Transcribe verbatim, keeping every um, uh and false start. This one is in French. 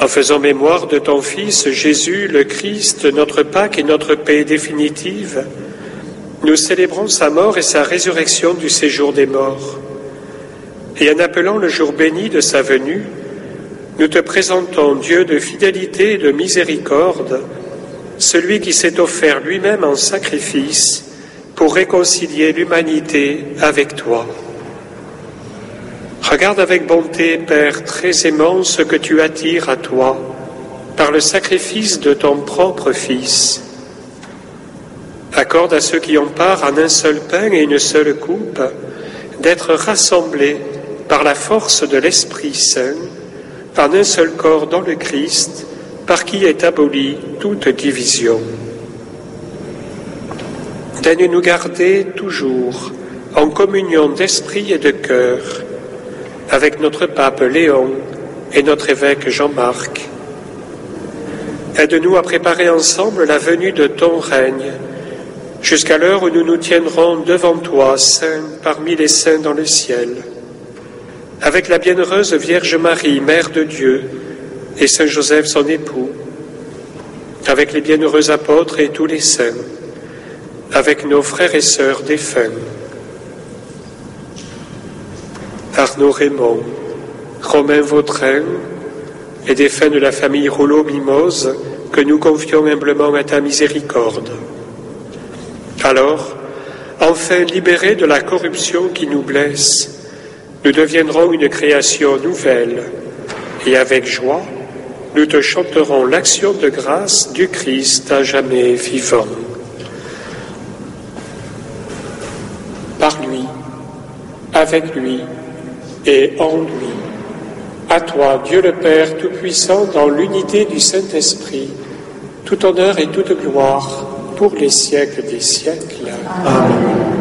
En faisant mémoire de ton Fils Jésus, le Christ, notre Pâque et notre paix définitive, nous célébrons sa mort et sa résurrection du séjour des morts. Et en appelant le jour béni de sa venue, nous te présentons, Dieu de fidélité et de miséricorde, celui qui s'est offert lui-même en sacrifice pour réconcilier l'humanité avec toi. Regarde avec bonté, Père très aimant, ce que tu attires à toi par le sacrifice de ton propre Fils. Accorde à ceux qui ont part en un seul pain et une seule coupe d'être rassemblés par la force de l'Esprit Saint en un seul corps dans le Christ, par qui est abolie toute division. Daigne nous garder toujours en communion d'esprit et de cœur avec notre pape Léon et notre évêque Jean-Marc. Aide-nous à préparer ensemble la venue de ton règne, jusqu'à l'heure où nous nous tiendrons devant toi, saints parmi les saints dans le ciel, avec la bienheureuse Vierge Marie, Mère de Dieu, et Saint Joseph son époux, avec les bienheureux apôtres et tous les saints, avec nos frères et sœurs défunts. Arnaud Raymond, Romain Vautrin et défunts de la famille Rouleau-Mimose, que nous confions humblement à ta miséricorde. Alors, enfin libérés de la corruption qui nous blesse, nous deviendrons une création nouvelle, et avec joie, nous te chanterons l'action de grâce du Christ à jamais vivant. Par lui, avec lui et en lui, à toi, Dieu le Père Tout-Puissant, dans l'unité du Saint-Esprit, tout honneur et toute gloire pour les siècles des siècles. Amen.